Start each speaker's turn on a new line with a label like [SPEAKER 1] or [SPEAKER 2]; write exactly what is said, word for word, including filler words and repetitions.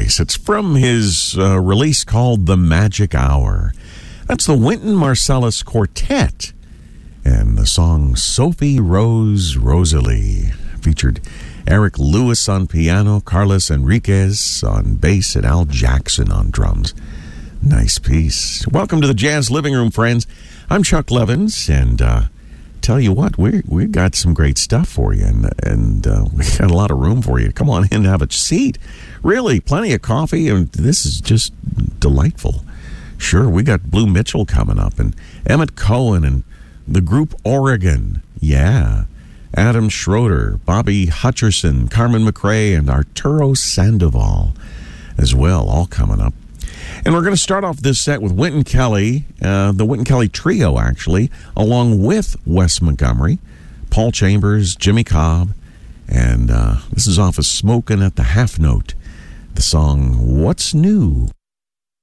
[SPEAKER 1] nice. It's from his uh, release called The Magic Hour. That's the Wynton Marsalis Quartet. And the song Sophie Rose Rosalie featured Eric Lewis on piano, Carlos Enriquez on bass, and Al Jackson on drums. Nice piece. Welcome to the Jazz Living Room, friends. I'm Chuck Levins, and uh, tell you what, we we got some great stuff for you, and and uh, we got a lot of room for you. Come on in and have a seat. Really, plenty of coffee, and this is just delightful. Sure, we got Blue Mitchell coming up, and Emmett Cohen, and the group Oregon. Yeah. Adam Schroeder, Bobby Hutcherson, Carmen McRae, and Arturo Sandoval as well, all coming up. And we're going to start off this set with Wynton Kelly, uh, the Wynton Kelly Trio, actually, along with Wes Montgomery, Paul Chambers, Jimmy Cobb, and uh, this is off of Smokin' at the Half Note, the song What's New?